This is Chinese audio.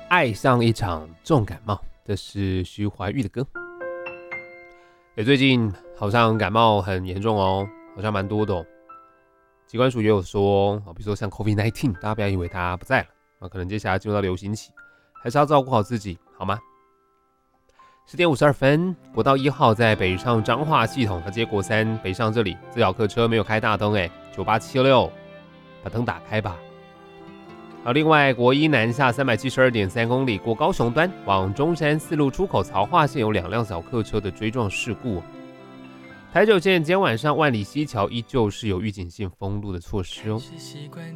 爱上一场重感冒，这是徐怀钰的歌。最近好像感冒很严重哦，好像蛮多的哦。疾管署也有说，比如说像 COVID-19， 大家不要以为它不在了，可能接下来进入到流行期，还是要照顾好自己，好吗？10点52分，国道1号在北上彰化系统，接国3北上这里，自小客车没有开大灯，9876，把灯打开吧。好，另外国一南下372.3公里，过高雄端往中山4路出口曹化线有2辆小客车的追撞事故。台九线今天晚上万里溪桥依旧是有预警性封路的措施哦。